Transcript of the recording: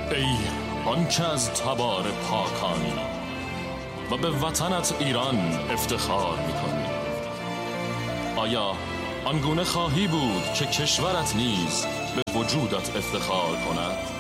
ای آنکه از تبار پاکانی و به وطنت ایران افتخار میکنی، آیا آنگونه خواهی بود که کشورت نیز به وجودت افتخار کند؟